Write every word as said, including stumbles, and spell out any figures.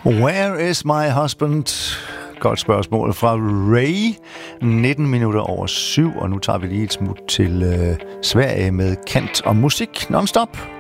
Where is my husband? Godt spørgsmål fra Ray. nitten minutter over syv, og nu tager vi lige et smut til øh, Sverige med Kent og musik non-stop.